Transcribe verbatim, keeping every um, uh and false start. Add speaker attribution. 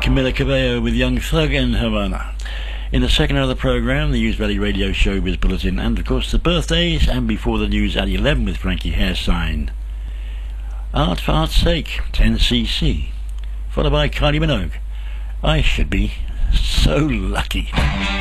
Speaker 1: Camila Cabello with Young Thug and Havana. In the second hour of the programme, the News Valley Radio Showbiz Bulletin, and of course the birthdays, and before the news at eleven with Frankie Hairsign. Art for Art's Sake, ten C C, followed by Kylie Minogue. I should be so lucky.